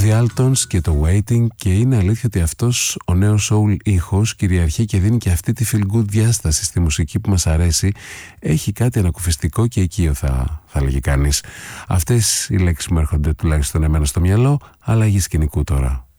The Altons και το Waiting, και είναι αλήθεια ότι αυτός ο νέος soul ήχος κυριαρχεί και δίνει και αυτή τη feel good διάσταση στη μουσική που μας αρέσει. Έχει κάτι ανακουφιστικό και οικείο, θα λέγει κανείς. Αυτές οι λέξεις μου έρχονται τουλάχιστον εμένα στο μυαλό. Αλλαγή σκηνικού τώρα.